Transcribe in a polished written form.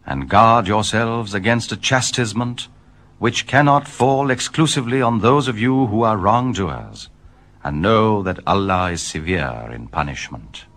and guard yourselves against a chastisement which cannot fall exclusively on those of you who are wrongdoers, and know that Allah is severe in punishment.